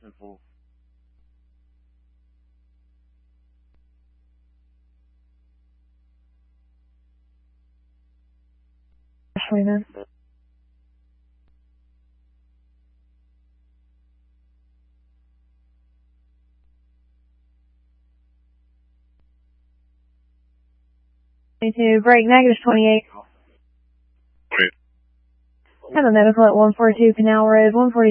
10-4. Freeman. To break negative 28. Wait. Have a medical at 142 Canal Road, 142.